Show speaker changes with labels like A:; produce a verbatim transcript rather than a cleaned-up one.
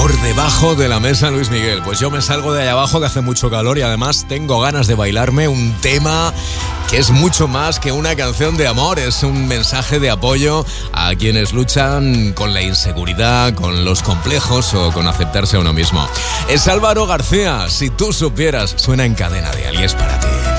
A: Por debajo de la mesa, Luis Miguel. Pues yo me salgo de allá abajo, que hace mucho calor, y además tengo ganas de bailarme un tema que es mucho más que una canción de amor. Es un mensaje de apoyo a quienes luchan con la inseguridad, con los complejos o con aceptarse a uno mismo. Es Álvaro García. Si tú supieras, suena en Cadena Dial y es para ti.